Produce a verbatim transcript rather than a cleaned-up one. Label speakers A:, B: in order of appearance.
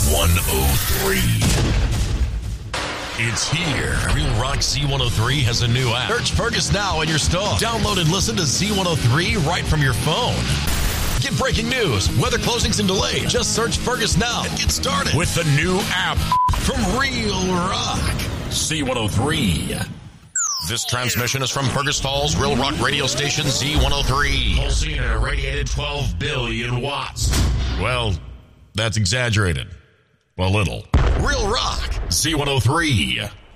A: one oh three. It's here. Real Rock Z one oh three has a new app. Search Fergus now in your store. Download and listen to Z one oh three right from your phone. Get breaking news, weather closings and delays. Just search Fergus now and get started with the new app from Real Rock Z one oh three. This transmission is from Fergus Falls, Real Rock radio station Z one oh three. Pulsing at a radiated twelve billion watts. Well, that's exaggerated. A little. Real Rock Z one oh three.